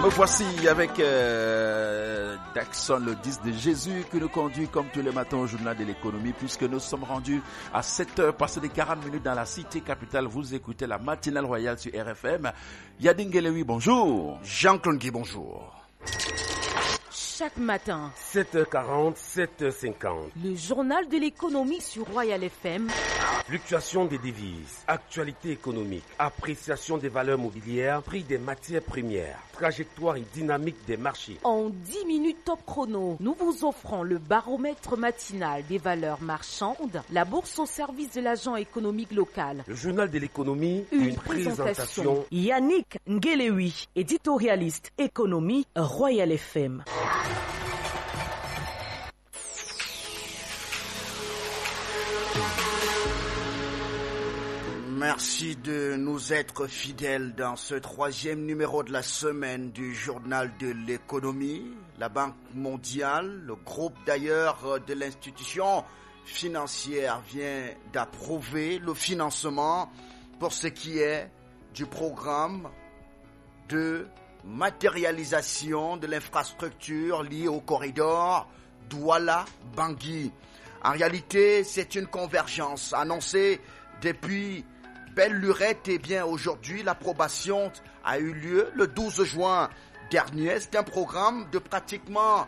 Me voici avec Daxon, le 10 de Jésus, qui nous conduit comme tous les matins au journal de l'économie, puisque nous sommes rendus à 7h, passé de 40 minutes dans la cité capitale. Vous écoutez la matinale royale sur RFM. Yadingelewi, bonjour. Jean-Claude Guy, bonjour. Chaque matin, 7h40, 7h50. le journal de l'économie sur Royal FM. Fluctuation des devises, actualité économique, appréciation des valeurs mobilières, prix des matières premières, trajectoire et dynamique des marchés. En 10 minutes top chrono, nous vous offrons le baromètre matinal des valeurs marchandes, la bourse au service de l'agent économique local. Le journal de l'économie, Une présentation. Yannick Ngelewi, éditorialiste économie Royal FM. Merci de nous être fidèles dans ce 3e numéro de la semaine du journal de l'économie. La Banque mondiale, le groupe d'ailleurs de l'institution financière, vient d'approuver le financement pour ce qui est du programme de matérialisation de l'infrastructure liée au corridor Douala-Bangui. En réalité, c'est une convergence annoncée depuis belle lurette. Et bien aujourd'hui, l'approbation a eu lieu le 12 juin dernier. C'est un programme de pratiquement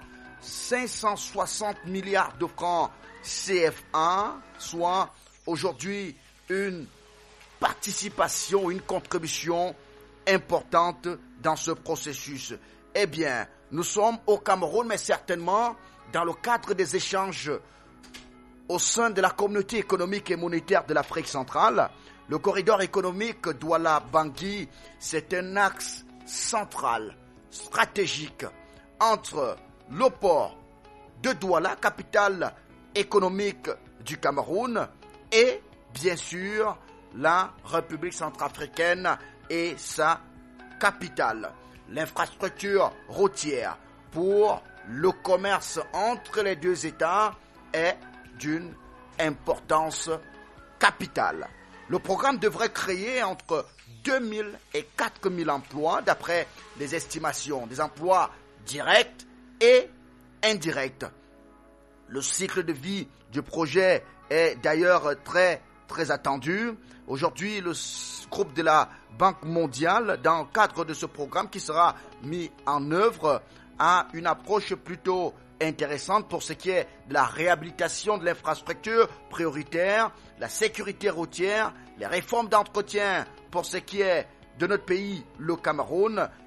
560 milliards de francs CFA, soit aujourd'hui une participation, une contribution importante dans ce processus. Eh bien, nous sommes au Cameroun, mais certainement dans le cadre des échanges au sein de la communauté économique et monétaire de l'Afrique centrale. Le corridor économique Douala-Bangui, c'est un axe central, stratégique, entre le port de Douala, capitale économique du Cameroun, et bien sûr la République centrafricaine et sa capitale. L'infrastructure routière pour le commerce entre les deux États est d'une importance capitale. Le programme devrait créer entre 2000 et 4000 emplois d'après les estimations, des emplois directs et indirects. Le cycle de vie du projet est d'ailleurs très attendu. Aujourd'hui, le groupe de la Banque mondiale, dans le cadre de ce programme qui sera mis en œuvre, a une approche plutôt intéressante pour ce qui est de la réhabilitation de l'infrastructure prioritaire, la sécurité routière, les réformes d'entretien pour ce qui est de notre pays, le Cameroun,